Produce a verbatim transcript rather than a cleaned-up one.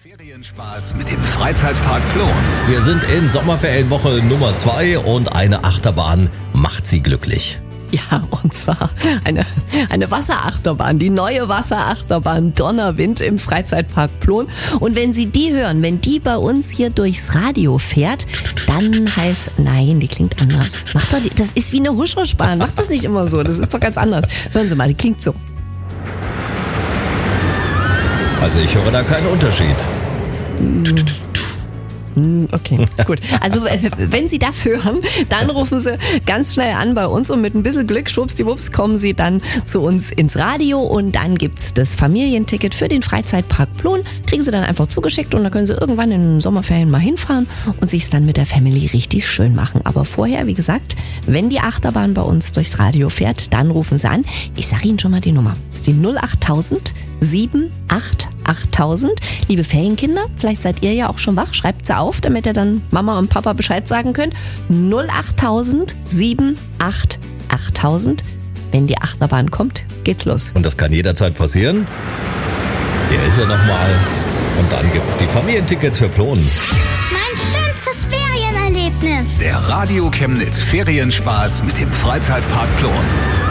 Ferienspaß mit dem Freizeitpark Plon. Wir sind in Sommerferienwoche Nummer zwei und eine Achterbahn macht sie glücklich. Ja, und zwar eine, eine Wasserachterbahn, die neue Wasserachterbahn Donnerwind im Freizeitpark Plon. Und wenn Sie die hören, wenn die bei uns hier durchs Radio fährt, dann heißt, nein, die klingt anders. Macht doch, die, das ist wie eine Huschrauschbahn, macht das nicht immer so, das ist doch ganz anders. Hören Sie mal, die klingt so. Also ich höre da keinen Unterschied. Okay, gut. Also wenn Sie das hören, dann rufen Sie ganz schnell an bei uns und mit ein bisschen Glück, schwuppsdiwupps, kommen Sie dann zu uns ins Radio und dann gibt's das Familienticket für den Freizeitpark Plon. Kriegen Sie dann einfach zugeschickt und dann können Sie irgendwann in den Sommerferien mal hinfahren und sich's dann mit der Family richtig schön machen. Aber vorher, wie gesagt, wenn die Achterbahn bei uns durchs Radio fährt, dann rufen Sie an. Ich sage Ihnen schon mal die Nummer. Das ist die null acht tausend sieben acht achttausend. Liebe Ferienkinder, vielleicht seid ihr ja auch schon wach. Schreibt sie auf, damit ihr dann Mama und Papa Bescheid sagen könnt. null acht tausend sieben acht achttausend. Wenn die Achterbahn kommt, geht's los. Und das kann jederzeit passieren. Hier ist er nochmal. Und dann gibt's die Familientickets für Plon. Mein schönstes Ferienerlebnis. Der Radio Chemnitz Ferienspaß mit dem Freizeitpark Plon.